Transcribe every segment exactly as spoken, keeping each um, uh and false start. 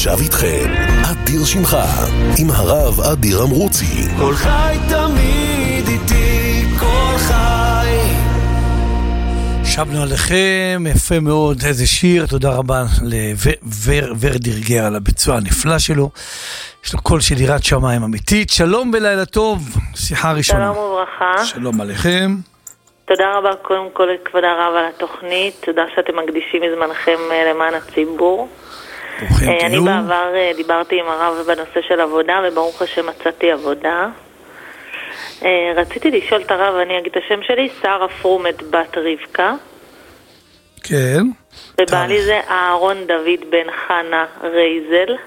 עכשיו איתכם, אדיר שמחה, עם הרב אדיר אמרוצי. כל חי תמיד איתי, כל חי. שבנו עליכם, יפה מאוד, איזה שיר, תודה רבה לוורדירגר על הביצוע הנפלא שלו. יש לו קול של יראת שמיים אמיתית. שלום ולילה טוב, שיחה ראשונה. שלום וברכה. שלום עליכם. תודה רבה קודם כל כבוד הרב על התוכנית, תודה שאתם מקדישים מזמנכם למען הציבור. אני בעבר דיברתי עם הרב בנושא של עבודה, וברוך השם מצאתי עבודה. רציתי לשאול את הרב, אני אגיד את השם שלי, שרה פרומת בת רבקה. כן. ובעלי זה אהרון דוד בן חנה רייזל.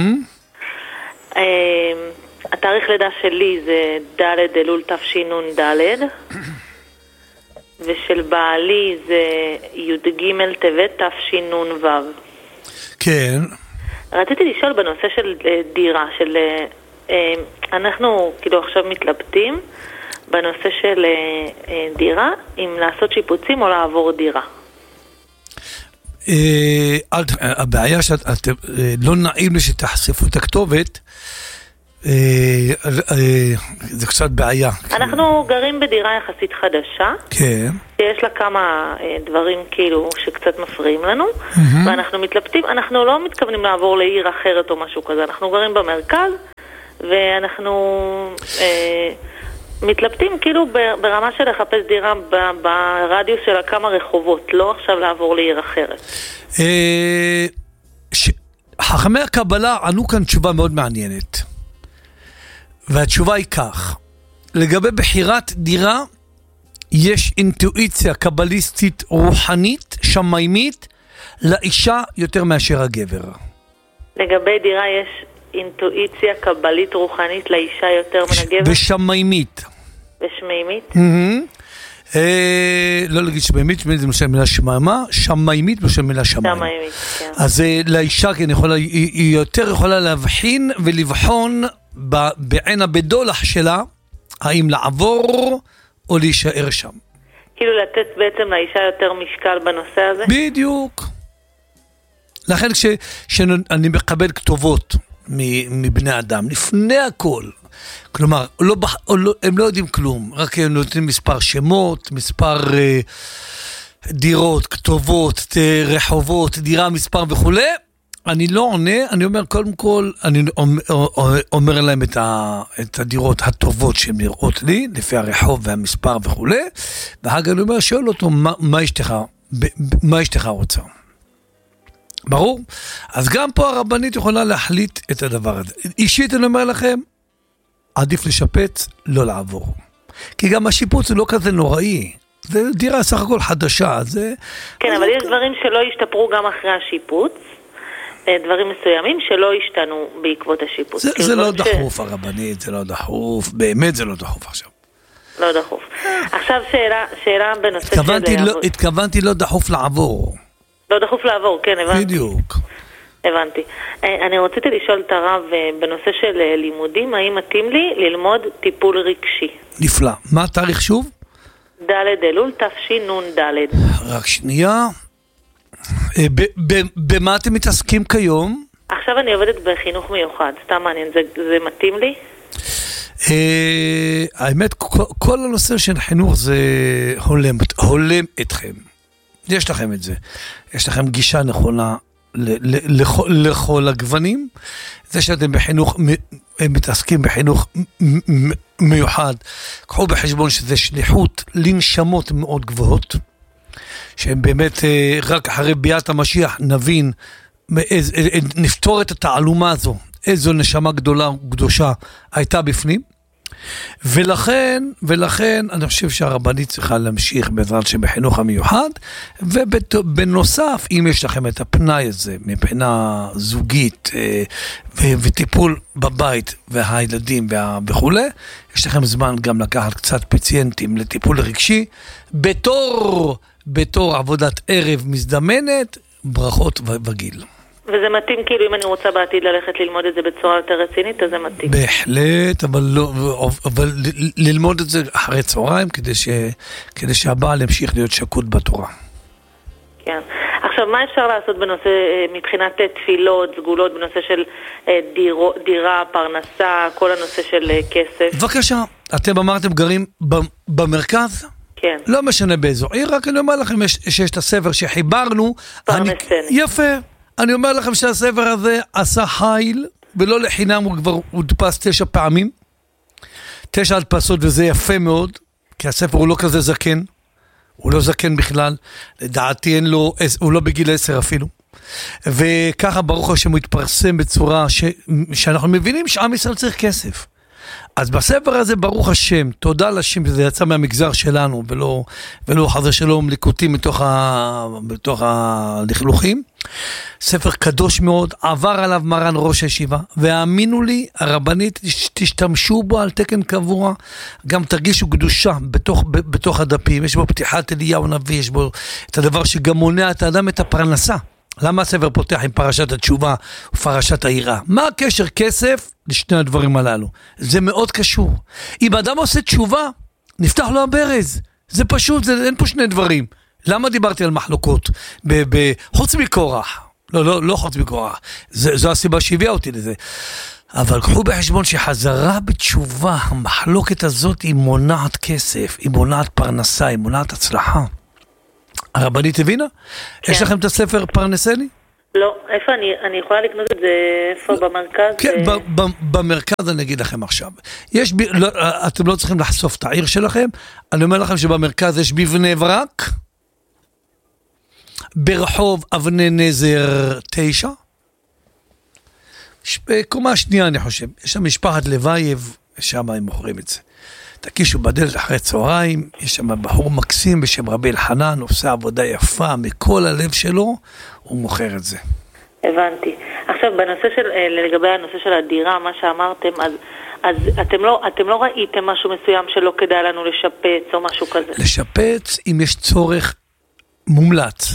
התאריך לידה שלי זה ד' אלול תשנון ד', ושל בעלי זה י"ג טבת תשנון ו'. כן. רציתי לשאול בנושא של דירה, של אנחנו כאילו עכשיו מתלבטים בנושא של דירה, אם לעשות שיפוצים או לעבור דירה. הבעיה שלא נעים לי שתחשפו את הכתובת, זה קצת בעיה. אנחנו גרים בדירה יחסית חדשה, כן. יש לה כמה דברים כאילו שקצת מפריעים לנו, ואנחנו מתלבטים, אנחנו לא מתכוונים לעבור לעיר אחרת או משהו כזה, אנחנו גרים במרכז, ואנחנו מתלבטים כאילו ברמה של לחפש דירה ברדיוס של כמה רחובות, לא עכשיו לעבור לעיר אחרת. חכמי הקבלה ענו כאן תשובה מאוד מעניינת. והתשובה היא כך, לגבי בחירת דירה, יש אינטואיציה קבליסטית רוחנית, שמיימית, לאישה יותר מאשר הגבר. לגבי דירה יש אינטואיציה קבלית רוחנית לאישה יותר מן הגבר? בשמיימית. בשמיימית? לא להגיד שמיימית, שמיימית זה משל מילה שמיימה, שמיימית משל מילה שמיים. שמיימית, כן. אז לאישה היא יותר יכולה להבחין ולבחון בעין הבדולח שלה, האם לעבור או להישאר שם. כאילו לתת בעצם לאישה יותר משקל בנושא הזה? בדיוק. לכן כשאני מקבל כתובות מבני אדם, לפני הכל, כלומר, לא, לא, הם לא יודעים כלום, רק הם נותנים מספר שמות, מספר אה, דירות, כתובות, רחובות, דירה, מספר וכו'. אני לא עונה, אני אומר קודם כל, אני אומר, אומר להם את, ה, את הדירות הטובות שהן נראות לי, לפי הרחוב והמספר וכו'. ואחר אני אומר, שואל אותו, מה, מה אשתך, מה אשתך רוצה? ברור? אז גם פה הרבנית יכולה להחליט את הדבר הזה. אישית אני אומר לכם, עדיף לשפץ, לא לעבור. כי גם השיפוץ הוא לא כזה נוראי. זה דירה סך הכל חדשה. זה... כן, אבל יש דברים שלא ישתפרו גם אחרי השיפוץ. דברים מסוימים שלא השתנו בעקבות השיפוץ. זה, זה לא דחוף, ש... הרבנית, זה לא דחוף. באמת זה לא דחוף עכשיו. לא דחוף. עכשיו שאלה, שאלה בנושא התכוונתי של... לא, התכוונתי לא דחוף לעבור. לא דחוף לעבור, כן, הבנתי. בדיוק. הבנתי. אני רציתי לשאול את הרב בנושא של לימודים, האם מתאים לי ללמוד טיפול רגשי? נפלא. מה התאריך שוב? ד' אלול תשנון ד'. רק שנייה. במה אתם מתעסקים כיום? עכשיו אני עובדת בחינוך מיוחד, סתם מעניין, זה, זה מתאים לי? האמת, כל הנושא של חינוך זה הולם, הולם אתכם. יש לכם את זה. יש לכם גישה נכונה לכל הגוונים. זה שאתם בחינוך, מתעסקים בחינוך מיוחד, קחו בחשבון שזה שליחות לנשמות מאוד גבוהות, שהם באמת רק אחרי ביאת המשיח נבין, נפתור את התעלומה הזו, איזו נשמה גדולה קדושה הייתה בפנים, ולכן, ולכן אני חושב שהרבנית צריכה להמשיך בעזרת שבחינוך המיוחד, ובנוסף, אם יש לכם את הפנאי הזה, מבחינה זוגית, וטיפול בבית, והילדים וכו', יש לכם זמן גם לקחת קצת פציינטים לטיפול רגשי, בתור, בתור עבודת ערב מזדמנת, ברכות וגיל. וזה מתאים, כאילו אם אני רוצה בעתיד ללכת ללמוד את זה בצורה יותר רצינית, אז זה מתאים. בהחלט, אבל, לא, אבל ללמוד את זה אחרי צהריים, כדי, ש, כדי שהבעל ימשיך להיות שקוד בתורה. כן. עכשיו, מה אפשר לעשות בנושא, מבחינת תפילות, סגולות, בנושא של דירו, דירה, פרנסה, כל הנושא של כסף? בבקשה, אתם אמרתם גרים במרכז? כן. לא משנה באיזו עיר, רק אני אומר לכם שיש את הספר שחיברנו. פרנסני. יפה. אני אומר לכם שהספר הזה עשה חיל, ולא לחינם הוא כבר הודפס תשע פעמים. תשע הדפסות, וזה יפה מאוד, כי הספר הוא לא כזה זקן. הוא לא זקן בכלל, לדעתי אין לו, הוא לא בגיל עשר אפילו. וככה ברוך השם הוא התפרסם בצורה ש, שאנחנו מבינים שעם ישראל צריך כסף. אז בספר הזה ברוך השם, תודה לשם שזה יצא מהמגזר שלנו, ולא, ולא חזר שלום ליקוטים בתוך, ה, בתוך הלכלוכים. ספר קדוש מאוד, עבר עליו מרן ראש הישיבה, והאמינו לי, הרבנית, תשתמשו בו על תקן קבוע, גם תרגישו קדושה בתוך, בתוך הדפים, יש בו פתיחת אליהו נביא, יש בו את הדבר שגם מונע את האדם את הפרנסה. למה הספר פותח עם פרשת התשובה ופרשת העירה? מה הקשר כסף לשני הדברים הללו? זה מאוד קשור. אם אדם עושה תשובה, נפתח לו הברז. זה פשוט, זה, אין פה שני דברים. למה דיברתי על מחלוקות? ב, ב, חוץ מקורח. לא, לא, לא חוץ מקורח. זה, זו הסיבה שהביאה אותי לזה. אבל קחו בחשבון שחזרה בתשובה, המחלוקת הזאת היא מונעת כסף, היא מונעת פרנסה, היא מונעת הצלחה. הרבנית הבינה? כן. יש לכם את הספר פרנסני? לא, איפה אני, אני יכולה לקנות את זה, איפה לא, במרכז? כן, ו... ב, ב, במרכז אני אגיד לכם עכשיו. יש, ב, לא, אתם לא צריכים לחשוף את העיר שלכם, אני אומר לכם שבמרכז יש בבני ברק, ברחוב אבני נזר תשע, בקומה שנייה אני חושב, יש שם משפחת לוייב, ושם הם מוכרים את זה. תקישו בדלת אחרי צהריים, יש שם בחור מקסים בשם רבי אלחנן, עושה עבודה יפה מכל הלב שלו, הוא מוכר את זה. הבנתי. עכשיו, בנושא של, לגבי הנושא של הדירה, מה שאמרתם, אז, אז אתם לא, אתם לא ראיתם משהו מסוים שלא כדאי לנו לשפץ או משהו כזה? לשפץ, אם יש צורך מומלץ,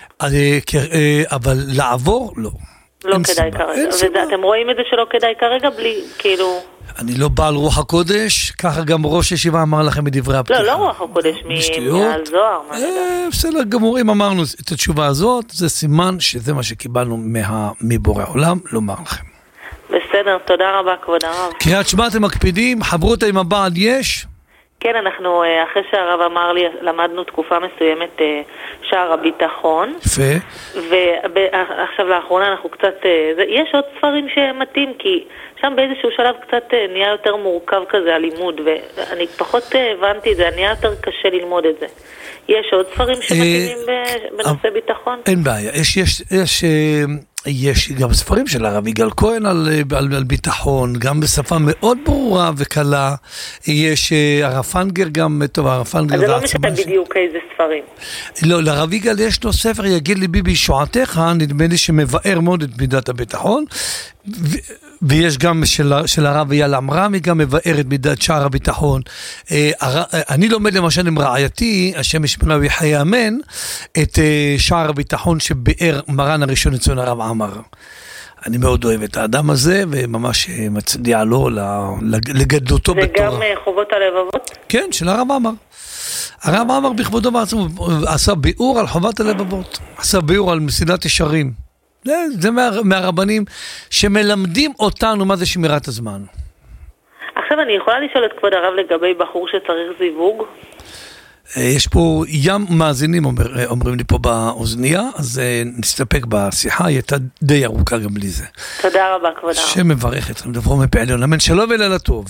אבל לעבור, לא. לא כדאי כרגע. ואתם רואים את זה שלא כדאי כרגע בלי, כאילו... אני לא בעל רוח הקודש, ככה גם ראש ישיבה אמר לכם מדברי הפתיחה. לא, לא רוח הקודש, מהזוהר. בסדר גמור, אם אמרנו את התשובה הזאת, זה סימן שזה מה שקיבלנו מבורא עולם, לומר לכם. בסדר, תודה רבה כבוד הרב. קריאת שמע אתם מקפידים, חברותה עם הבעל יש? כן, אנחנו, אחרי שהרב אמר לי, למדנו תקופה מסוימת שער הביטחון. יפה. ועכשיו לאחרונה אנחנו קצת, יש עוד ספרים שמתאים, כי שם באיזשהו שלב קצת נהיה יותר מורכב כזה הלימוד, ואני פחות הבנתי את זה, נהיה יותר קשה ללמוד את זה. יש עוד ספרים שמתאימים בנושא ביטחון? אין בעיה, יש, יש, יש, יש גם ספרים של הרב יגאל כהן על, על, על ביטחון, גם בשפה מאוד ברורה וקלה. יש הרב פנגר גם, טוב, הרב פנגר... אז זה לא משנה בדיוק איזה ספרים. לא, לרב יגאל יש לו ספר, יגיד ליבי בישועתך, נדמה לי שמבאר מאוד את מידת הביטחון, ו... ויש גם של, של הרב אייל עמרמי, גם מבאר את מידת שער הביטחון. אני לומד למשל עם רעייתי, השם ישמרה ויחיה אמן, את שער הביטחון שבאר מרן הראשון לציון הרב עמר. אני מאוד אוהב את האדם הזה, וממש מצדיע לו לגדלותו בתורה. וגם חובות הלבבות? כן, של הרב עמר. הרב עמר בכבודו בעצמו עשה ביאור על חובת הלבבות, עשה ביאור על מסילת ישרים. זה, זה מה, מהרבנים שמלמדים אותנו מה זה שמירת הזמן. עכשיו אני יכולה לשאול את כבוד הרב לגבי בחור שצריך זיווג? יש פה ים מאזינים אומר, אומרים לי פה באוזניה, אז נסתפק בשיחה, היא הייתה די ארוכה גם בלי זה. תודה רבה כבוד הרב. שם מברך אתכם דברו מפעליון, אמן. שלום ולילה טוב.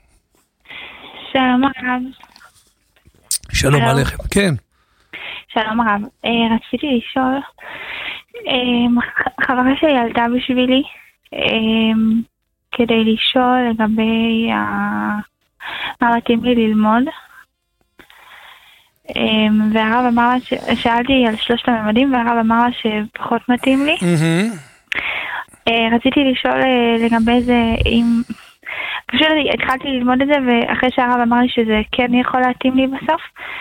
שלום הרב. שלום עליכם, כן. שלום הרב, רציתי לשאול, חברה שלי ילדה בשבילי כדי לשאול לגבי מה מתאים לי ללמוד, והרב אמר לה, שאלתי על שלושת הממדים והרב אמר לה שפחות מתאים לי. רציתי לשאול לגבי זה, אם פשוט התחלתי ללמוד את זה, ואחרי שהרב אמר לי שזה כן יכול להתאים לי בסוף,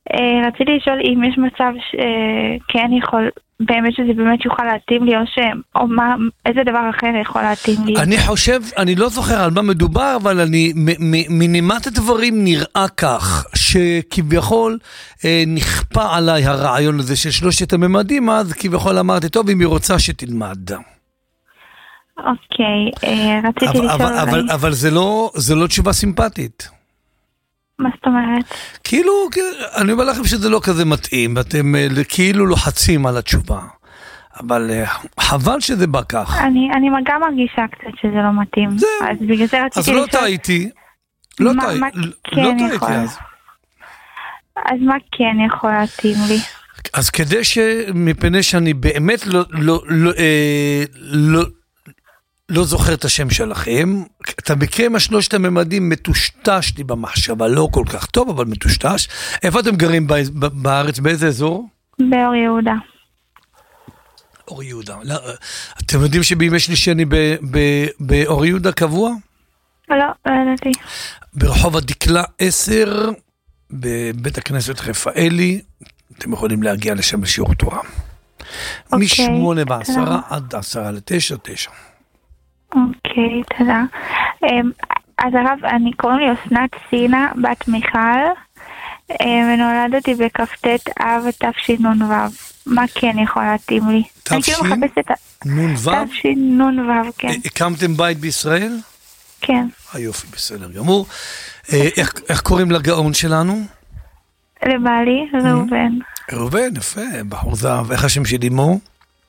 רציתי לשאול אם יש מצב שכן יכול, באמת שזה באמת יוכל להתאים לי, או ש... או מה, איזה דבר אחר יכול להתאים לי. אני חושב, אני לא זוכר על מה מדובר, אבל אני, מנימת הדברים נראה כך, שכביכול נכפה עליי הרעיון הזה של שלושת הממדים, אז כביכול אמרתי, טוב, אם היא רוצה שתלמד. אוקיי, רציתי לשאול... אבל זה לא תשובה סימפטית. מה זאת אומרת? כאילו, אני אומר לכם שזה לא כזה מתאים, ואתם כאילו לוחצים על התשובה. אבל חבל שזה בא כך. אני, אני גם מרגישה קצת שזה לא מתאים. זה, אז בגלל זה רציתי אז לא טעיתי. לא טעיתי. לא טעיתי אז. אז מה כן יכול להתאים לי? אז כדי שמפני שאני באמת לא, לא, לא, לא, לא זוכר את השם שלכם, אתה מקרה עם השלושת הממדים מטושטש לי במחשבה, לא כל כך טוב, אבל מטושטש. איפה אתם גרים בארץ? באיזה אזור? באור יהודה. אור יהודה. לא, אתם יודעים שבימי שלישי אני באור יהודה קבוע? לא, לא ידעתי. ברחוב הדקלה עשר, בבית הכנסת רפאלי, אתם יכולים להגיע לשם לשיעור תורה. אוקיי, משמונה בעשרה עד עשרה לתשע, תשע. אוקיי, תודה. אז הרב, אני קוראים לי אסנת סינה, בת מיכל, ונולדתי בכ"ט אב תשנ"ו. מה כן יכול להתאים לי? תשנ"ו? תשנ"ו, כן. הקמתם בית בישראל? כן. היופי, בסדר גמור. איך קוראים לגאון שלנו? לבעלי, ראובן. ראובן, יפה, בחור זהב. איך השם של אמו?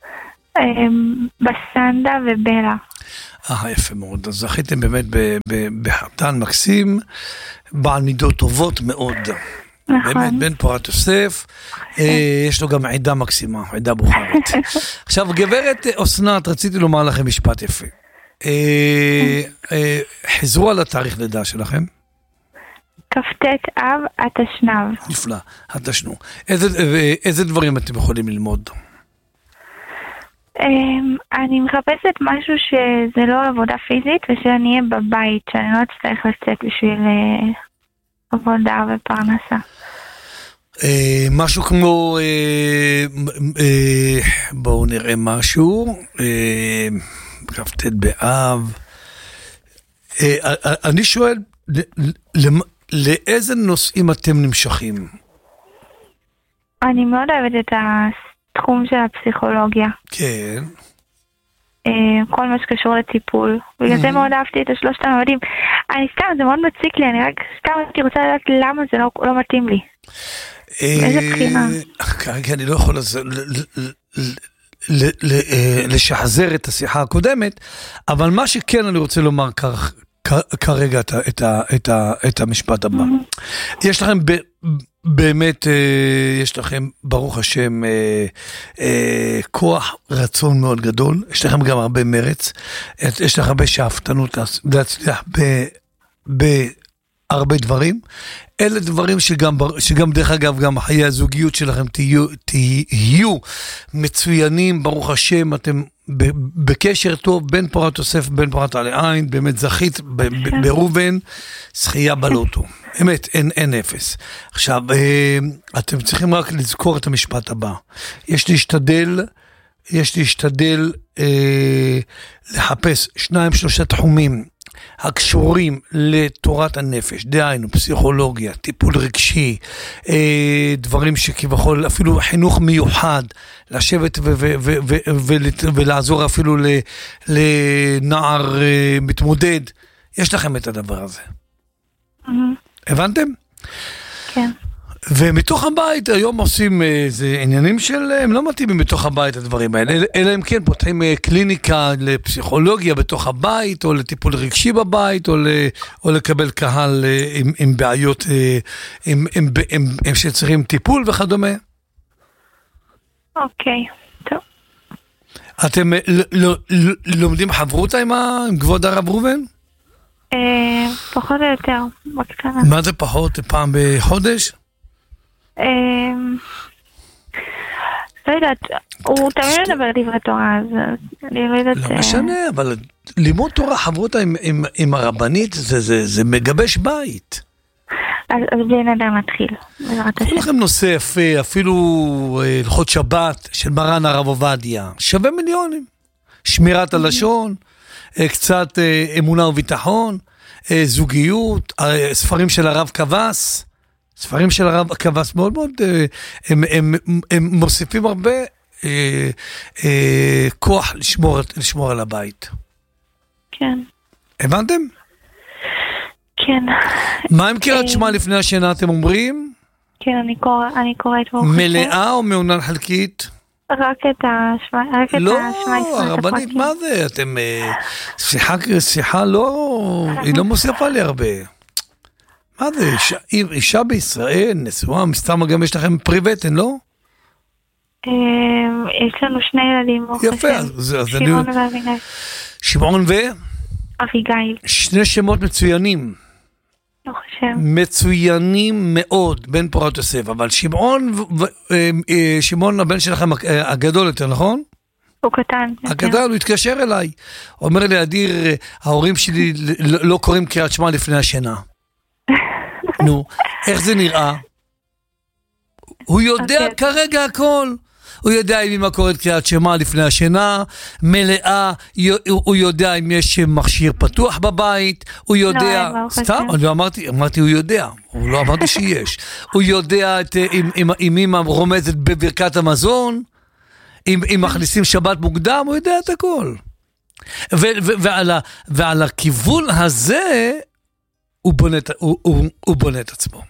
בסנדה ובלה. אה, יפה מאוד. אז זכיתם באמת בחתן מקסים, בעל מידות טובות מאוד. נכון. באמת, בן פורת יוסף, יש לו גם עדה מקסימה, עדה בוחרית. עכשיו, גברת אסנת, רציתי לומר לכם משפט יפה. חזרו על התאריך לידה שלכם. כ"ט אב התשנ"ו. נפלא, התשנו. איזה דברים אתם יכולים ללמוד? אני מחפשת משהו שזה לא עבודה פיזית, ושאני אהיה בבית, שאני לא אצטרך לצאת בשביל עבודה ופרנסה. משהו כמו, בואו נראה משהו, כ"ט באב. אני שואל, לאיזה נושאים אתם נמשכים? אני מאוד אוהבת את התחום של הפסיכולוגיה. כן. כל מה שקשור לטיפול. בגלל זה מאוד אהבתי את השלושת הממדים. אני סתם, זה מאוד מציק לי, אני רק סתם הייתי רוצה לדעת למה זה לא מתאים לי. איזה בחינה? כרגע אני לא יכול לשחזר את השיחה הקודמת, אבל מה שכן אני רוצה לומר כרגע את המשפט הבא. יש לכם באמת, יש לכם ברוך השם כוח רצון מאוד גדול, יש לכם גם הרבה מרץ, יש לכם הרבה שאפתנות להצליח בהרבה דברים. אלה דברים שגם, שגם דרך אגב, גם חיי הזוגיות שלכם תהיו, תהיו מצוינים, ברוך השם, אתם בקשר טוב בין פורת יוסף, בין פורת עלי עין, באמת זכית ברובן, זכייה בלוטו. אמת, אין, אין אפס. עכשיו, אתם צריכים רק לזכור את המשפט הבא. יש להשתדל, יש להשתדל אה, לחפש שניים, שלושה תחומים, הקשורים לתורת הנפש, דהיינו, פסיכולוגיה, טיפול רגשי, דברים שכביכול, אפילו חינוך מיוחד, לשבת ולעזור אפילו לנער מתמודד, יש לכם את הדבר הזה. הבנתם? כן. ומתוך הבית היום עושים איזה עניינים של, הם לא מתאימים בתוך הבית הדברים האלה, אלא אם כן פותחים קליניקה לפסיכולוגיה בתוך הבית, או לטיפול רגשי בבית, או, ל, או לקבל קהל עם, עם בעיות, עם, עם, עם, עם שצריכים טיפול וכדומה. אוקיי, טוב. אתם ל, ל, ל, לומדים חברותה עם, עם כבוד הרב ראובן? פחות או יותר, בקטנה. מה זה פחות? פעם בחודש? לא יודעת, הוא תמיד מדבר דברי תורה, אז אני לא יודעת... לא משנה, אבל לימוד תורה, חברותה עם הרבנית, זה מגבש בית. אז, אז בלי נדר נתחיל. קחו לכם נושא יפה, אפילו הלכות שבת של מרן הרב עובדיה, שווה מיליונים. שמירת הלשון, קצת אמונה וביטחון, זוגיות, ספרים של הרב קבס, ספרים של הרב קבס מאוד מאוד, הם, הם, הם מוסיפים הרבה אה, אה, כוח לשמור, לשמור על הבית. כן. הבנתם? כן. מה עם קריאת שמע לפני השינה אתם אומרים? כן, אני קורא, אני קוראת מלאה או מעונן חלקית? רק את השמע, רק את השמע. לא, הרבנית, מה זה? אתם, שיחה, שיחה לא, היא לא מוסיפה לי הרבה. מה זה? אישה, אישה בישראל, נשואה, מסתם גם יש לכם פריבטן, לא? יש לנו שני ילדים. יפה, אז שמעון ואביגיל. שמעון ו? אביגיל. שני שמות מצוינים. לא חושב. מצוינים מאוד, בן פורת יוסף, אבל שמעון, שמעון הבן שלכם הגדול יותר, נכון? הוא קטן. הקטן, הוא התקשר אליי. אומר לי, אדיר, ההורים שלי לא קוראים קריאת שמע לפני השינה. נו, איך זה נראה? הוא יודע כרגע הכל. הוא יודע אם אמא קוראת קריאת שמע לפני השינה, מלאה, הוא יודע אם יש מכשיר פתוח בבית, הוא יודע, סתם, אני אמרתי, אמרתי הוא יודע, הוא לא אמרתי שיש, הוא יודע אם אמא רומזת בברכת המזון, אם מכניסים שבת מוקדם, הוא יודע את הכל. ועל הכיוון הזה, הוא בונה את עצמו.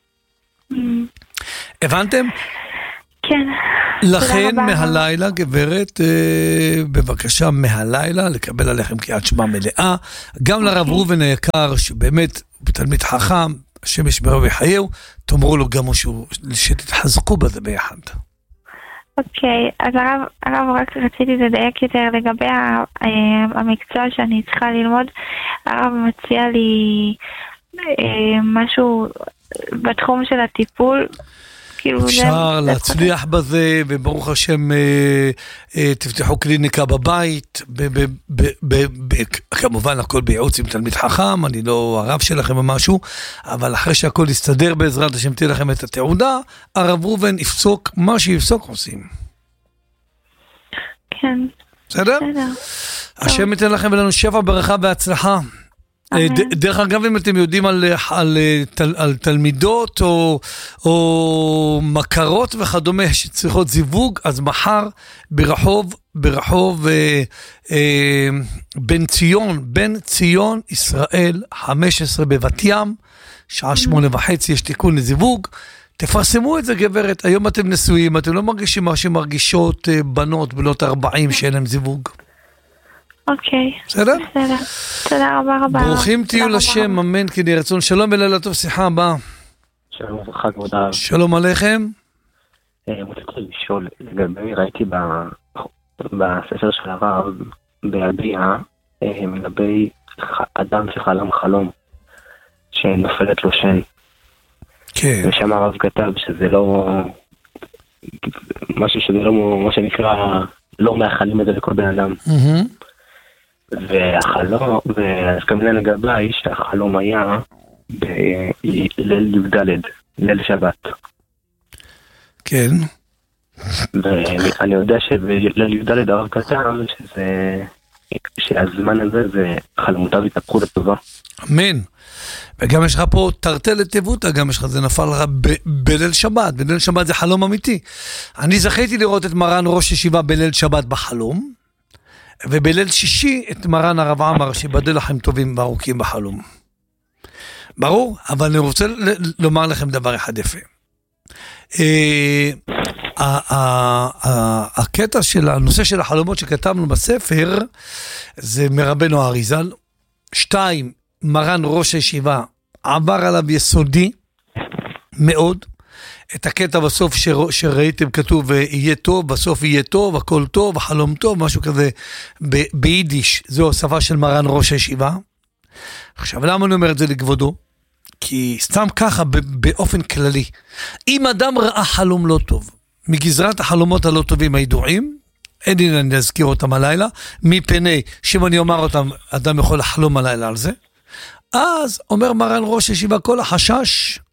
הבנתם? כן. לכן מהלילה, גברת, בבקשה מהלילה, לקבל עליכם קריאת שמע מלאה, גם לרב ראובן היקר, שבאמת תלמיד חכם, השם ישמרו ויחייהו, תאמרו לו גם שתתחזקו בזה ביחד. אוקיי, אז הרב, הרב רק רציתי לדייק יותר לגבי המקצוע שאני צריכה ללמוד. הרב מציע לי משהו בתחום של הטיפול, אפשר להצליח בזה, וברוך השם תפתחו קליניקה בבית, כמובן הכל בייעוץ עם תלמיד חכם, אני לא הרב שלכם או משהו, אבל אחרי שהכל יסתדר בעזרת השם תהיה לכם את התעודה, הרב ראובן יפסוק, מה שיפסוק עושים. כן. בסדר? השם ייתן לכם ולנו שפע ברכה והצלחה. דרך אגב, אם אתם יודעים על, על, על, על תלמידות או, או מכרות וכדומה שצריכות זיווג, אז מחר ברחוב, ברחוב אה, אה, בן ציון, בן ציון ישראל חמש עשרה בבת ים, שעה שמונה וחצי יש תיקון לזיווג, תפרסמו את זה גברת, היום אתם נשואים, אתם לא מרגישים מה שמרגישות בנות, בנות ארבעים שאין להם זיווג. אוקיי. בסדר? בסדר. תודה רבה רבה. ברוכים תהיו לשם, אמן כי יהי רצון. שלום ולילה טוב, שיחה הבאה. שלום וברכה כבוד הרב. שלום עליכם. רציתי לשאול, לגבי, ראיתי בספר של הרב בידיעה, לגבי אדם שחלם חלום, שנופלת לו שן. כן. ושם הרב כתב שזה לא, משהו שזה לא, מה שנקרא, לא מאחלים את זה לכל בן אדם. והחלום, ואז כמובן לגבי שהחלום היה בליל י"ד, ליל שבת. כן. ואני יודע שבליל י"ד הרב כתב שזה, שהזמן הזה זה חלומותיו התהפכו לטובה. אמן. וגם יש לך פה תרתלת תבותה, גם יש לך, זה נפל לך בליל שבת, בליל שבת זה חלום אמיתי. אני זכיתי לראות את מרן ראש ישיבה בליל שבת בחלום, ובליל שישי את מרן הרב עמר, שיבדל לכם טובים וארוכים בחלום. ברור? אבל אני רוצה לומר לכם דבר אחד יפה. הקטע של הנושא של החלומות שכתבנו בספר, זה מרבנו אריזל. שתיים, מרן ראש הישיבה עבר עליו יסודי מאוד. את הקטע בסוף שראיתם כתוב יהיה טוב, בסוף יהיה טוב, הכל טוב, החלום טוב, משהו כזה ביידיש, זו השפה של מרן ראש הישיבה. עכשיו למה אני אומר את זה לכבודו? כי סתם ככה באופן כללי, אם אדם ראה חלום לא טוב, מגזרת החלומות הלא טובים הידועים, אין לי להזכיר אותם הלילה, מפני שאם אני אומר אותם, אדם יכול לחלום הלילה על זה, אז אומר מרן ראש הישיבה, כל החשש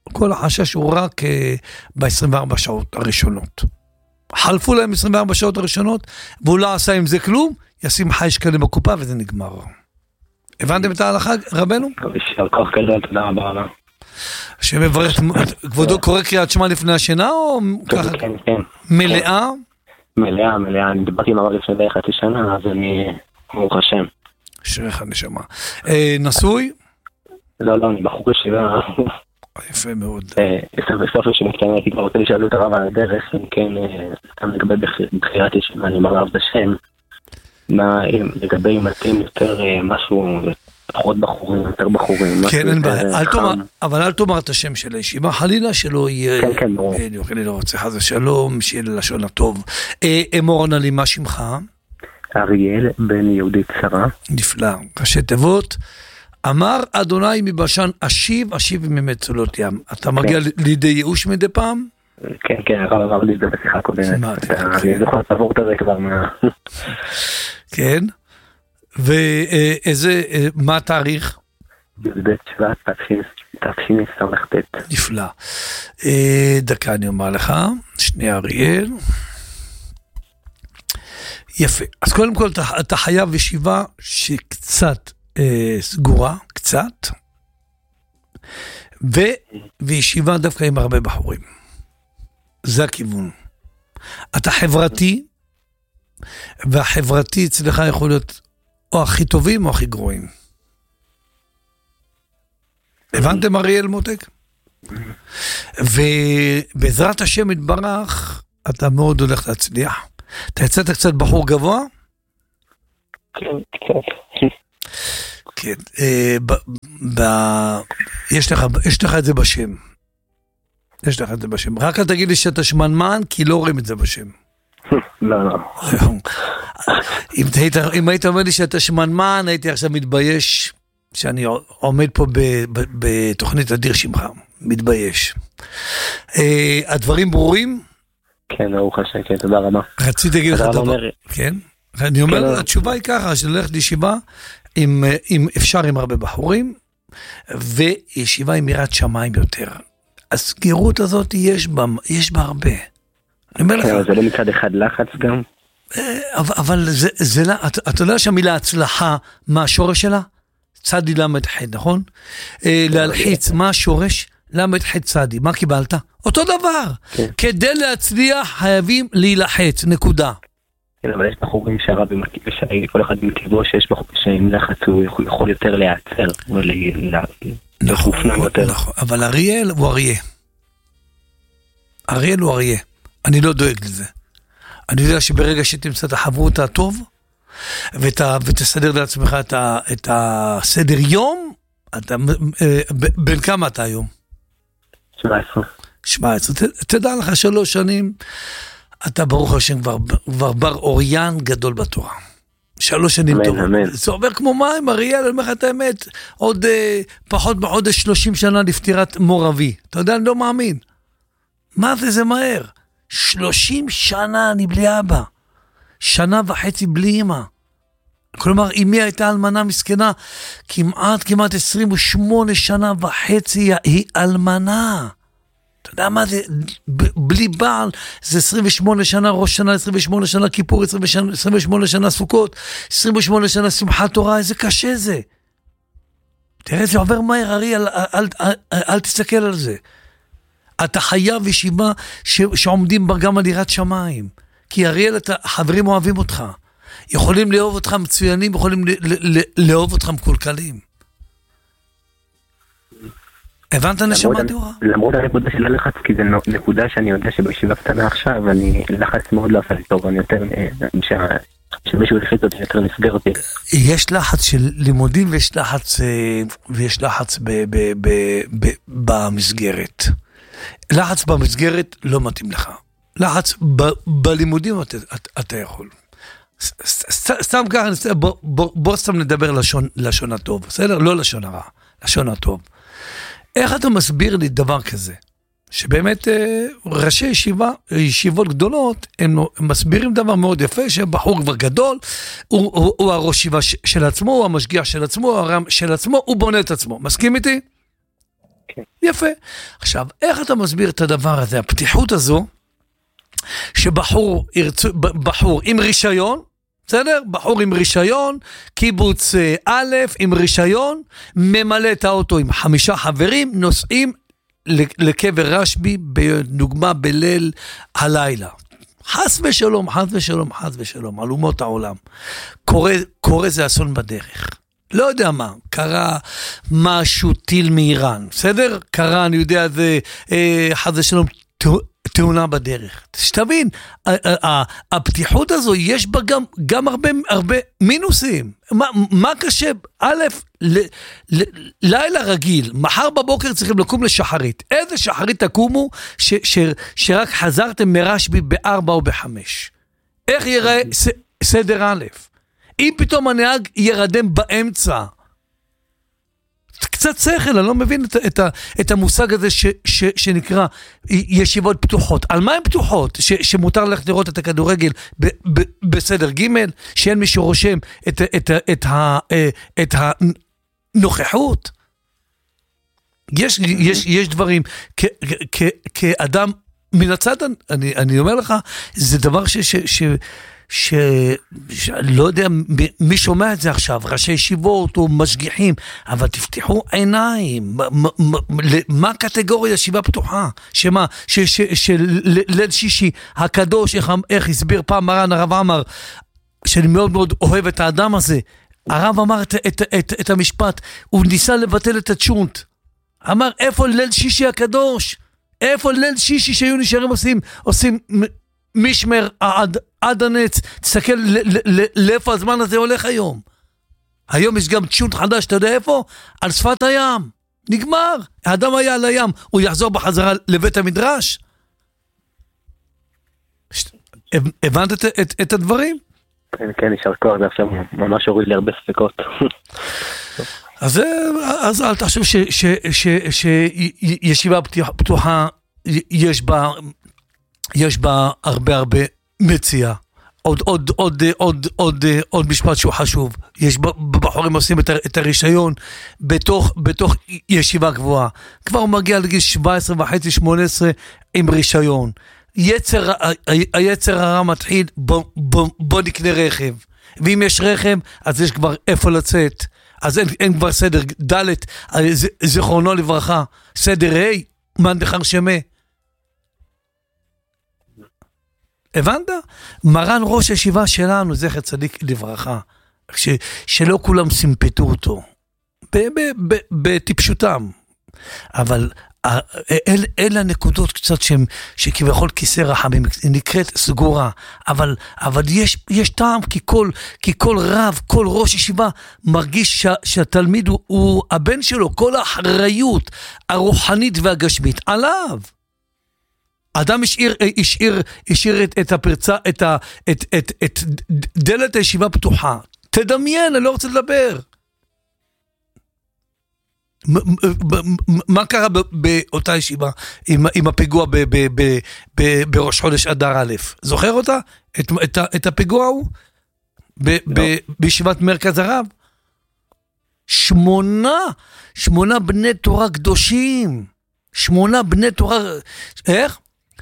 כל החשש הוא רק ב-עשרים וארבע שעות הראשונות. חלפו להם עשרים וארבע שעות הראשונות, והוא לא עשה עם זה כלום, ישים חי שקלים בקופה וזה נגמר. הבנתם את ההלכה, רבנו? יישר כוח גדול, תודה רבה רבה. שמברך, כבודו קורא קריאת שמע לפני השינה, או ככה? כן, כן. מלאה? מלאה, מלאה. אני דיברתי עם הרב לפני די חצי שנה, אז אני ברוך השם. אשריך נשמה. נשוי? לא, לא, אני בחור ישיבה. יפה מאוד. בסוף ישיבה קטנה, הייתי כבר רוצה לשאול את הרב על הדרך, אם כן, סתם לגבי בחירת ישיבה, אני אומר רב בשם, מה, לגבי מתאים יותר משהו, פחות בחורים, יותר בחורים. כן, אין בעיה, אבל אל תאמר את השם של הישיבה, חלילה שלא יהיה... כן, כן, ברור. אני לא רוצה חס ושלום, שיהיה לשון הטוב. אמור נא לי, מה שמך? אריאל בן יהודית שרה. נפלא, ראשי תיבות. אמר אדוני מבשן, אשיב, אשיב ממצולות ים. אתה מגיע לידי ייאוש מדי פעם? כן, כן, הרב אמר לי את זה בשיחה קודמת. אני זוכר לעבור את זה כבר מה... כן, ואיזה, מה התאריך? בבית שבט, תשס"ט. נפלא. דקה אני אומר לך, שנייה אריאל. יפה. אז קודם כל אתה חייב ישיבה שקצת סגורה, קצת, וישיבה דווקא עם הרבה בחורים. זה הכיוון. אתה חברתי, והחברתי אצלך יכול להיות או הכי טובים או הכי גרועים. הבנתם אריאל מותק? ובעזרת השם יתברך, אתה מאוד הולך להצליח. אתה יצאת קצת בחור גבוה? כן, קצת. כן, יש לך את זה בשם. יש לך את זה בשם. רק אל תגיד לי שאתה שמנמן, כי לא רואים את זה בשם. לא, לא. אם היית אומר לי שאתה שמנמן, הייתי עכשיו מתבייש שאני עומד פה בתוכנית אדיר שמך. מתבייש. הדברים ברורים? כן, ברוך השם, כן, תודה רבה. רציתי להגיד לך דבר. כן? אני אומר, התשובה היא ככה, שאני הולך לישיבה, אם אפשר עם הרבה בחורים, וישיבה עם יראת שמיים יותר. הסגירות הזאת יש בה, יש בה הרבה. אני אומר לך. זה לא מצד אחד לחץ גם? אבל זה, זה, אתה יודע שהמילה הצלחה, מה השורש שלה? צדי למד חד, נכון? להלחיץ, מה השורש? למד חד צדי, מה קיבלת? אותו דבר. כדי להצליח חייבים להילחץ, נקודה. כן, אבל יש בחורים שהרב, כל אחד מטבעו שיש בחורים שעם לחץ הוא יכול יותר להיעצר, נכון, נכון, אבל אריאל הוא אריה. אריאל הוא אריה. אני לא דואג לזה. אני יודע שברגע שתמצא את החברות הטוב, ותסדר לעצמך את הסדר יום, בין כמה אתה היום? שבע עשרה. שבע עשרה. תדע לך שלוש שנים, אתה ברוך השם כבר בר אוריין גדול בתורה. שלוש שנים טוב. זה עובר כמו מים, אריאל, אני אומר לך את האמת, עוד פחות מחודש שלושים שנה לפטירת מור אבי. אתה יודע, אני לא מאמין. מה זה, זה מהר? שלושים שנה אני בלי אבא. שנה וחצי בלי אמא. כלומר, אמי הייתה אלמנה מסכנה, כמעט, כמעט עשרים ושמונה שנה וחצי היא אלמנה. אתה יודע מה זה, בלי בעל, זה עשרים ושמונה שנה ראש שנה, עשרים ושמונה שנה כיפור, עשרים ושמונה שנה סוכות, עשרים ושמונה שנה שמחת תורה, איזה קשה זה. תראה, זה עובר מהר, ארי, אל, אל, אל, אל, אל תסתכל על זה. אתה חייב ישיבה ש, שעומדים גם על יראת שמיים. כי אריאל, החברים אוהבים אותך. יכולים לאהוב אותך מצוינים, יכולים לאהוב אותך מקולקלים. הבנת נשמה תורה? למרות הנקודה של הלחץ, כי זה נקודה שאני יודע שבישיבה קטנה עכשיו, אני לחץ מאוד לא עשה לי טוב, אני יותר, שמישהו לחץ אותי, יותר נסגר אותי. יש לחץ של לימודים ויש לחץ, ויש לחץ במסגרת. לחץ במסגרת לא מתאים לך. לחץ בלימודים אתה יכול. סתם ככה, בוא סתם נדבר לשון הטוב, בסדר? לא לשון הרע, לשון הטוב. איך אתה מסביר לי דבר כזה? שבאמת ראשי ישיבה, ישיבות גדולות, הם מסבירים דבר מאוד יפה, שבחור כבר גדול, הוא, הוא, הוא הראש ישיבה של עצמו, הוא המשגיח של עצמו, הוא הרם של עצמו, הוא בונה את עצמו. מסכים איתי? כן. יפה. עכשיו, איך אתה מסביר את הדבר הזה, הפתיחות הזו, שבחור ירצו, בחור עם רישיון, בסדר? בחור עם רישיון, קיבוץ א' עם רישיון, ממלא את האוטו עם חמישה חברים, נוסעים לקבר רשב"י, בדוגמה בליל הלילה. חס ושלום, חס ושלום, חס ושלום, על אומות העולם. קורה, קורה זה אסון בדרך. לא יודע מה, קרה משהו טיל מאיראן, בסדר? קרה, אני יודע, זה אה, חס ושלום, תאונה בדרך. שתבין, הפתיחות הזו, יש בה גם, גם הרבה, הרבה מינוסים. מה, מה קשה? א', ל, ל, לילה רגיל, מחר בבוקר צריכים לקום לשחרית. איזה שחרית תקומו ש, ש, שרק חזרתם מרשב"י בארבע או בחמש? איך יראה ס, סדר א'? אם פתאום הנהג ירדם באמצע, קצת שכל, אני לא מבין את, את, את המושג הזה ש, ש, שנקרא ישיבות פתוחות. על מה הן פתוחות? ש, שמותר ללכת לראות את הכדורגל ב, ב, בסדר ג', שאין מי שרושם את, את, את, את, את הנוכחות? יש, יש, יש דברים, כ, כ, כאדם מן הצד, אני, אני אומר לך, זה דבר ש... ש, ש שלא יודע מי שומע את זה עכשיו, ראשי ישיבות או משגיחים, אבל תפתחו עיניים. מה הקטגוריה ישיבה פתוחה? שמה, שליל שישי הקדוש, איך הסביר פעם מרן הרב עמר, שאני מאוד מאוד אוהב את האדם הזה, הרב אמר את, את, את, את המשפט, הוא ניסה לבטל את הצ'ונט, אמר איפה ליל שישי הקדוש? איפה ליל שישי שהיו נשארים עושים עושים משמר עד, עד הנץ? תסתכל לאיפה הזמן הזה הולך היום. היום יש גם צ'ונט חדש, אתה יודע איפה? על שפת הים. נגמר. האדם היה על הים, הוא יחזור בחזרה לבית המדרש. הבנת את, את, את הדברים? כן, כן, נשאר כוח, זה עכשיו ממש הוריד לי הרבה ספקות. אז, אז אל תחשוב שישיבה פתוחה יש בה, יש בה הרבה הרבה מציאה. עוד, עוד, עוד, עוד, עוד, עוד משפט שהוא חשוב. יש בחורים עושים את הרישיון בתוך, בתוך ישיבה גבוהה. כבר הוא מגיע לגיל שבע עשרה וחצי, שמונה עשרה עם רישיון. יצר, היצר הרע מתחיל, בוא, בוא, בוא נקנה רכב. ואם יש רכב, אז יש כבר איפה לצאת. אז אין, אין כבר סדר ד' זיכרונו לברכה, סדר ה' מאן דכר שמע. הבנת? מרן ראש הישיבה שלנו, זכר צדיק לברכה, ש, שלא כולם סימפטו אותו, בטיפשותם, אבל אל, אלה הנקודות קצת שהם, שכביכול כיסא רחמים, נקראת סגורה, אבל, אבל יש, יש טעם, כי כל, כי כל רב, כל ראש ישיבה, מרגיש שה, שהתלמיד הוא, הוא הבן שלו, כל האחריות הרוחנית והגשמית, עליו. אדם השאיר, השאיר, השאיר את, את הפרצה, את, ה, את, את, את דלת הישיבה פתוחה. תדמיין, אני לא רוצה לדבר. מה קרה באותה ישיבה עם הפיגוע בראש חודש אדר א'? זוכר אותה? את הפיגוע הוא? בישיבת מרכז הרב? שמונה, שמונה בני תורה קדושים. שמונה בני תורה, איך?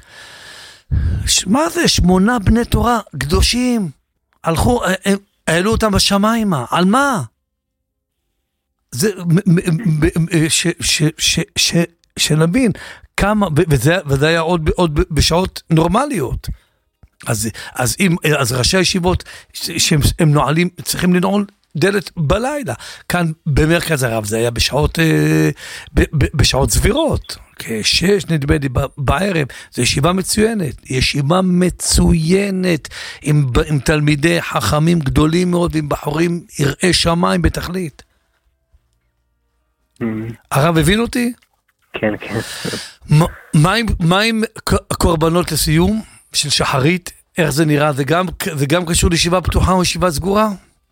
מה זה? שמונה בני תורה קדושים. הלכו, העלו אותם בשמיימה. על מה? זה, שנבין כמה, וזה היה עוד, עוד בשעות נורמליות. אז, אז אם, אז ראשי הישיבות שהם נועלים, צריכים לנעול דלת בלילה. כאן במרכז הרב זה היה בשעות, בשעות סבירות. כשש נדמה לי בערב. זו ישיבה מצוינת. ישיבה מצוינת עם, עם תלמידי חכמים גדולים מאוד, עם בחורים יראי שמיים בתכלית. הרב הבין אותי? כן, כן. מה עם הקורבנות לסיום של שחרית? איך זה נראה? זה גם, זה גם קשור לישיבה פתוחה או ישיבה סגורה?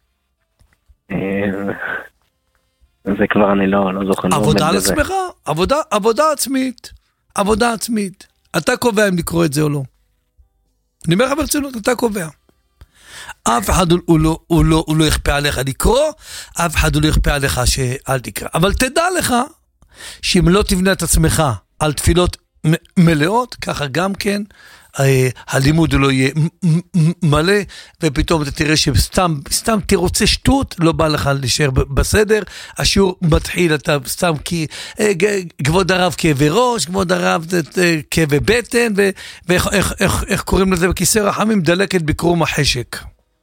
זה כבר אני לא, לא זוכר. עבודה על עצמך, עבודה, עבודה עצמית, עבודה עצמית. אתה קובע אם לקרוא את זה או לא. אני אומר לך ברצינות, אתה קובע. אף אחד הוא לא, הוא לא, הוא לא יכפה עליך לקרוא, אף אחד הוא לא יכפה עליך שאל תקרא. אבל תדע לך שאם לא תבנה את עצמך על תפילות מלאות, ככה גם כן, הלימוד לא יהיה מלא, ופתאום אתה תראה שסתם, סתם תרוצה שטות, לא בא לך להישאר בסדר, השיעור מתחיל, אתה סתם כי, כבוד הרב כאבי ראש, כבוד הרב כאבי בטן, ואיך איך, איך, איך קוראים לזה בכיסא רחמים? דלקת בקרום החשק.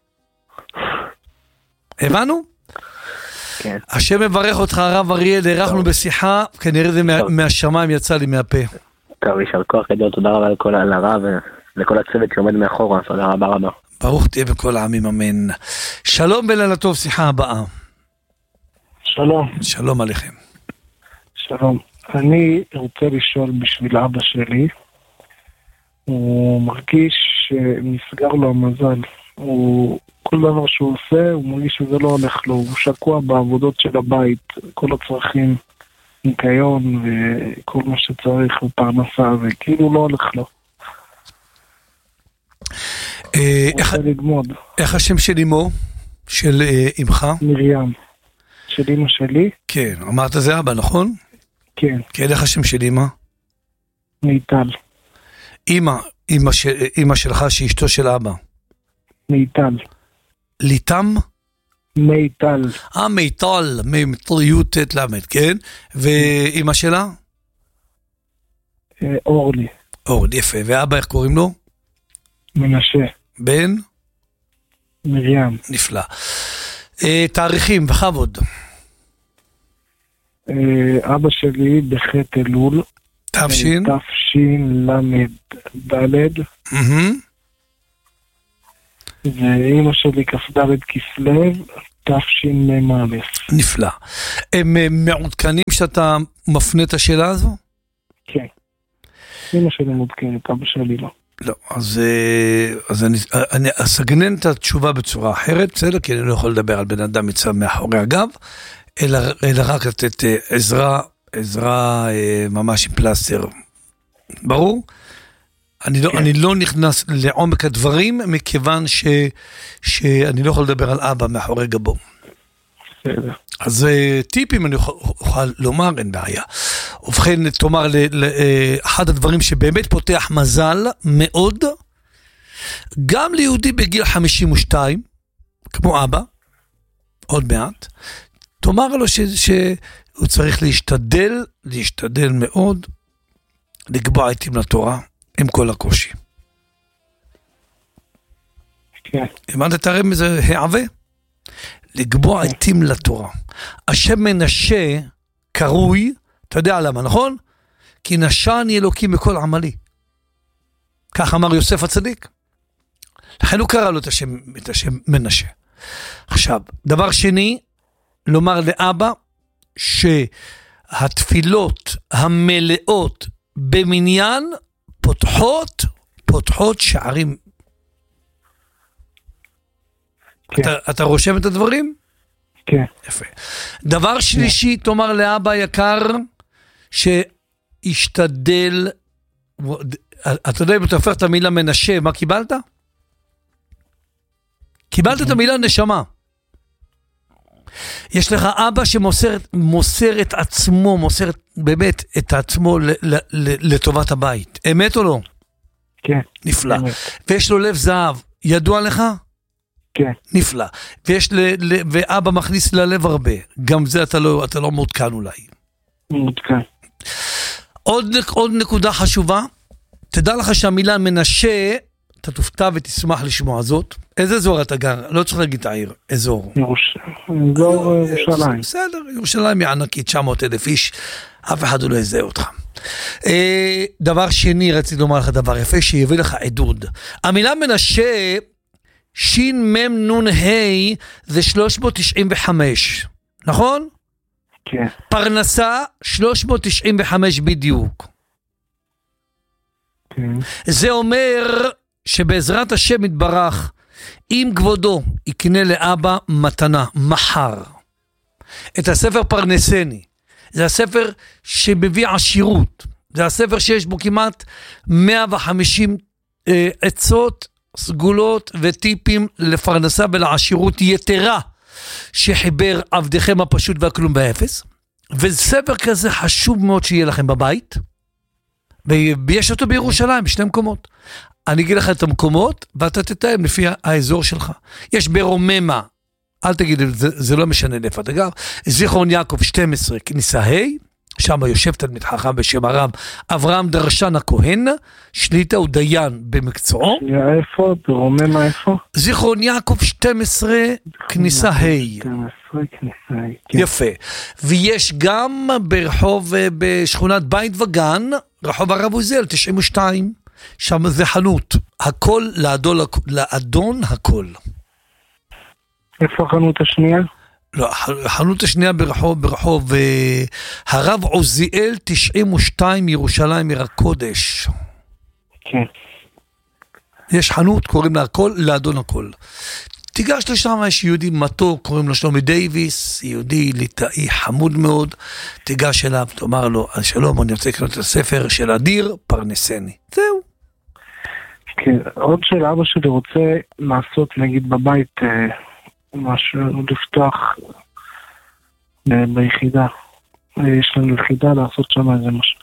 הבנו? כן. השם מברך אותך הרב אריאל, דרכנו בשיחה, כנראה זה מה, מהשמיים יצא לי מהפה. טוב, יישר כוח גדול, תודה רבה לכל הרב ולכל הצוות שעומד מאחורה, תודה רבה רבה. ברוך תהיה בכל העמים, אמן. שלום בלילה טוב, שיחה הבאה. שלום. שלום עליכם. שלום. אני רוצה לשאול בשביל אבא שלי, הוא מרגיש שנסגר לו המזל, הוא, כל דבר שהוא עושה, הוא מרגיש שזה לא הולך לו, הוא שקוע בעבודות של הבית, כל הצרכים, ניקיון וכל מה שצריך ופרנסה, וכאילו לא הולך לו. איך השם של אמו? של אמך? מרים. של אמא שלי? כן, אמרת זה אבא, נכון? כן. כן, איך השם של אמא? מיטל. אמא, אמא שלך שאשתו של אבא? מיטל. ליטם? מיטל. אה, מיטל, מיטליות למד, כן? ואמא שלה? אורלי. אורלי, יפה. ואבא, איך קוראים לו? מנשה. בן? מרים. נפלא. תאריכים, בכבוד. אבא שלי בחטא אלול. תפשין? תפשין למד דלד. ואמא שלי כ"ד כסלו, תשמ"א. נפלא. הם מעודכנים שאתה מפנה את השאלה הזו? כן. אמא שלי מעודכנת, אבא שלי לא. לא, אז, אז אני, אני אסגנן את התשובה בצורה אחרת, בסדר? כי אני לא יכול לדבר על בן אדם מצב מאחורי הגב, אלא, אלא רק לתת עזרה, עזרה ממש עם פלסטר. ברור? אני לא, אני לא נכנס לעומק הדברים, מכיוון ש, שאני לא יכול לדבר על אבא מאחורי גבו. בסדר. אז טיפים אני אוכל לומר, אין בעיה. ובכן, תאמר, אחד הדברים שבאמת פותח מזל מאוד, גם ליהודי בגיל חמישים ושתיים, כמו אבא, עוד מעט, תאמר לו ש, שהוא צריך להשתדל, להשתדל מאוד, לקבוע עתים לתורה, עם כל הקושי. כן. הבנת את הרמז זה העווה? לקבוע עתים לתורה. השם מנשה קרוי, אתה יודע למה, נכון? כי נשני אלוקים בכל עמלי. כך אמר יוסף הצדיק. לכן הוא קרא לו את השם, את השם מנשה. עכשיו, דבר שני, לומר לאבא שהתפילות המלאות במניין פותחות, פותחות שערים. כן. אתה, אתה רושם את הדברים? כן. יפה. דבר שלישי, כן. תאמר לאבא יקר, שישתדל, אתה יודע אם אתה הופך את המילה מנשה, מה קיבלת? קיבלת את המילה נשמה. יש לך אבא שמוסר מוסר את עצמו, מוסר באמת את עצמו ל, ל, ל, לטובת הבית. אמת או לא? כן. נפלא. אמת. ויש לו לב זהב. ידוע לך? כן. נפלא. ויש ל, ל, ואבא מכניס ללב הרבה. גם זה אתה לא, אתה לא מעודכן אולי. מעודכן. עוד, עוד נקודה חשובה. תדע לך שהמילה מנשה, אתה תופתע ותשמח לשמוע זאת. איזה אזור אתה גר? לא צריך להגיד את העיר. אזור. אזור ירושלים. בסדר, ירושלים היא ענקית, תשע מאות אלף איש. אף אחד לא יזהה אותך. דבר שני, רציתי לומר לך דבר יפה, שיביא לך עדוד. המילה מנשה, שין מם נון הי, זה שלוש מאות תשעים וחמש. נכון? כן. פרנסה, שלוש מאות תשעים וחמש בדיוק. כן. זה אומר שבעזרת השם יתברך, אם כבודו יקנה לאבא מתנה, מחר, את הספר פרנסני, זה הספר שמביא עשירות, זה הספר שיש בו כמעט מאה וחמישים אה, עצות, סגולות וטיפים לפרנסה ולעשירות יתרה, שחיבר עבדכם הפשוט והכלום באפס. וספר כזה חשוב מאוד שיהיה לכם בבית, ויש אותו בירושלים, בשני מקומות. אני אגיד לך את המקומות, ואתה תתאם לפי האזור שלך. יש ברוממה, אל תגיד, זה, זה לא משנה איפה אתה גר, זיכרון יעקב שתים עשרה, כניסה ה', שם יושב תלמיד חכם בשם הרב אברהם דרשן הכהן, שליטה הוא דיין במקצועו. איפה? ברוממה איפה? זיכרון יעקב שתים עשרה, כניסה ה'. שתים עשרה, כניסה ה'. יפה. ויש גם ברחוב, בשכונת בית וגן, רחוב הרב עוזיאל, תשעים ושתיים, שם זה חנות. הכל לאדון, לאדון הכל. איפה החנות השנייה? לא, החנות השנייה ברחוב, ברחוב אה, הרב עוזיאל תשעים ושתיים, ירושלים עיר הקודש. כן. יש חנות, קוראים לה הכל, לאדון הכל. תיגש לשם, יש יהודי מתוק, קוראים לו שלומי דייביס, יהודי ליטאי חמוד מאוד, תיגש אליו, תאמר לו, שלום, אני רוצה לקנות את הספר של אדיר פרנסני. זהו. כן, עוד של אבא שלי רוצה לעשות, נגיד בבית, אה, משהו, לפתוח אה, ביחידה. אה, יש לנו יחידה לעשות שם איזה משהו.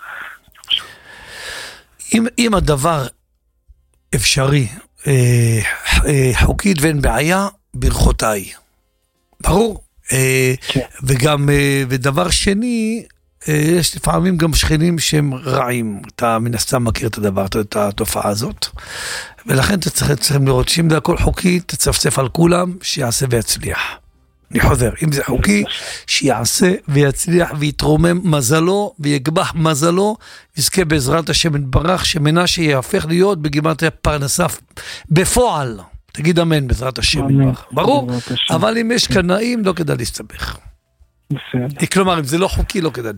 אם, אם הדבר אפשרי, אה, אה, חוקית ואין בעיה, ברכותיי. ברור? אה, כן. וגם, אה, ודבר שני, אה, יש לפעמים גם שכנים שהם רעים. אתה מן הסתם מכיר את הדבר, את התופעה הזאת. ולכן אתה צריך, צריכים לראות שאם זה הכל חוקי, תצפצף על כולם, שיעשה ויצליח. אני חוזר, אם זה חוקי, שיעשה ויצליח ויתרומם מזלו, ויגבח מזלו, יזכה בעזרת השם יתברך, שמנשה יהפך להיות בגימטריה פרנסה בפועל. תגיד אמן בעזרת השם יתברך. ברור, אבל אם יש קנאים, לא כדאי להסתבך. כלומר, אם זה לא חוקי, לא כדאי